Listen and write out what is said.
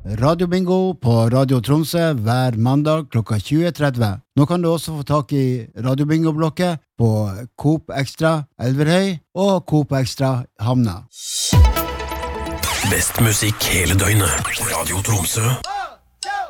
Radio Bingo på Radio Tromsø hver mandag klokka 20.30. Nå kan du også få tak i Radio Bingo-blokket på Coop Extra Elverhøy og Coop Extra Hamna. Best musikk hele døgnet. Radio Tromsø.